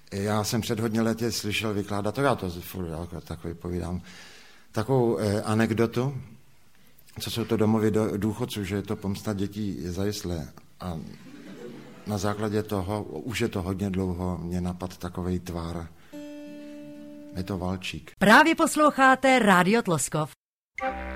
Já jsem před hodně lety slyšel vykládat, to já to furt takový povídám, takovou anekdotu, co jsou to domovy důchodců, že je to pomsta dětí zajistlé. A na základě toho, už je to hodně dlouho, mě napadl takovej tvar. Je to Valčík. Právě posloucháte Rádio Tloskov.